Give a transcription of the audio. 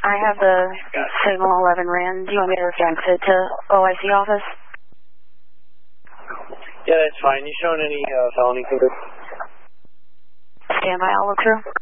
I have the signal 11 ran. Do you want me to fax it to OIC office? Yeah, that's fine. You showing any felony code? Stand by, I'll look through.